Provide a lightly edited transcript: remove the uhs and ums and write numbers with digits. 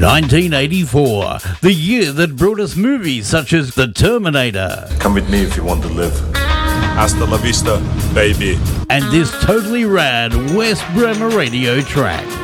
1984, the year that brought us movies such as The Terminator. Come with me if you want to live. Hasta la vista, baby. And this totally rad West Bremer radio track.